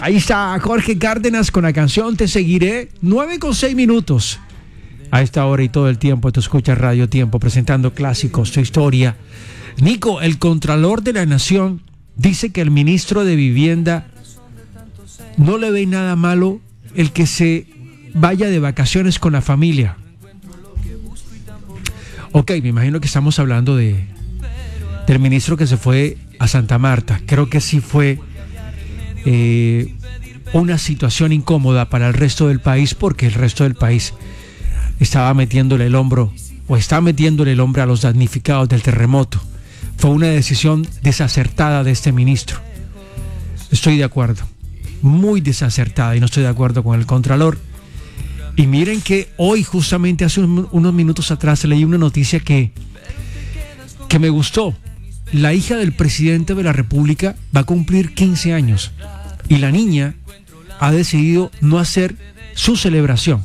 Ahí está Jorge Cárdenas con la canción Te Seguiré, 9:06. A esta hora y todo el tiempo tú escuchas Radio Tiempo presentando clásicos, tu historia. Nico, el Contralor de la Nación dice que el ministro de Vivienda no le ve nada malo el que se vaya de vacaciones con la familia. Ok, me imagino que estamos hablando del ministro que se fue a Santa Marta. Creo que sí fue una situación incómoda para el resto del país, porque el resto del país estaba metiéndole el hombro o está metiéndole el hombro a los damnificados del terremoto. Fue una decisión desacertada de este ministro. Estoy de acuerdo, muy desacertada, y no estoy de acuerdo con el Contralor. Y miren que hoy, justamente hace unos minutos atrás, leí una noticia que me gustó. La hija del presidente de la República va a cumplir 15 años y la niña ha decidido no hacer su celebración.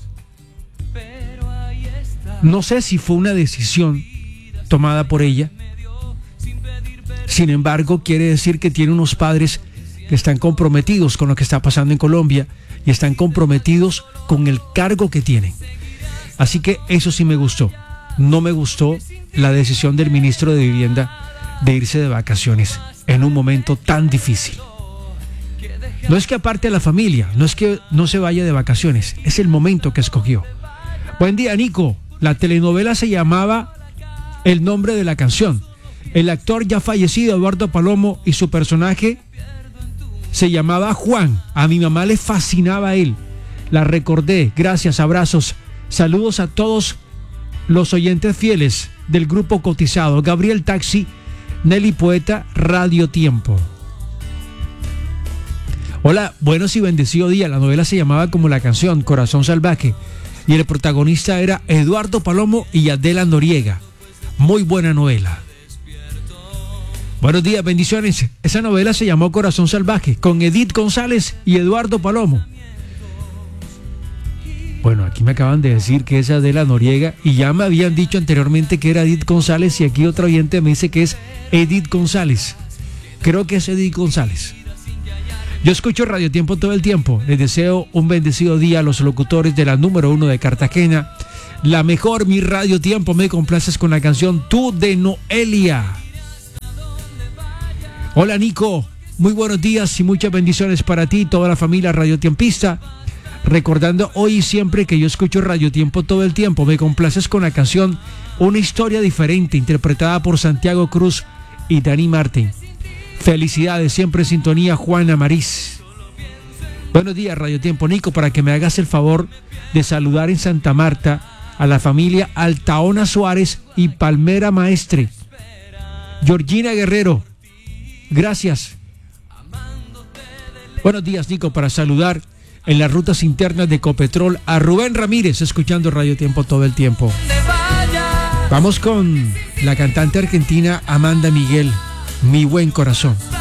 No sé si fue una decisión tomada por ella. Sin embargo, quiere decir que tiene unos padres que están comprometidos con lo que está pasando en Colombia y están comprometidos con el cargo que tienen. Así que eso sí me gustó. No me gustó la decisión del ministro de Vivienda de irse de vacaciones en un momento tan difícil. No es que aparte a la familia, no es que no se vaya de vacaciones, es el momento que escogió. Buen día, Nico. La telenovela se llamaba El Nombre de la Canción. El actor ya fallecido, Eduardo Palomo, y su personaje se llamaba Juan. A mi mamá le fascinaba él. La recordé. Gracias, abrazos. Saludos a todos los oyentes fieles del grupo cotizado. Gabriel Taxi, Nelly Poeta, Radio Tiempo. Hola, buenos y bendecido día. La novela se llamaba como la canción, Corazón Salvaje, y el protagonista era Eduardo Palomo y Adela Noriega. Muy buena novela. Buenos días, bendiciones. Esa novela se llamó Corazón Salvaje, con Edith González y Eduardo Palomo. Bueno, aquí me acaban de decir que es Adela Noriega y ya me habían dicho anteriormente que era Edith González, y aquí otro oyente me dice que es Edith González. Creo que es Edith González. Yo escucho Radio Tiempo todo el tiempo. Les deseo un bendecido día a los locutores de la número 1 de Cartagena. La mejor, mi Radio Tiempo. Me complaces con la canción Tú de Noelia. Hola, Nico. Muy buenos días y muchas bendiciones para ti y toda la familia radiotiempista. Recordando hoy y siempre que yo escucho Radio Tiempo todo el tiempo. Me complaces con la canción Una Historia Diferente, interpretada por Santiago Cruz y Dani Martín. Felicidades, siempre en sintonía, Juana Marís. Buenos días, Radio Tiempo. Nico, para que me hagas el favor de saludar en Santa Marta a la familia Altaona Suárez y Palmera Maestre. Georgina Guerrero, gracias. Buenos días, Nico, para saludar en las rutas internas de Ecopetrol a Rubén Ramírez, escuchando Radio Tiempo todo el tiempo. Vamos con la cantante argentina Amanda Miguel, Mi Buen Corazón.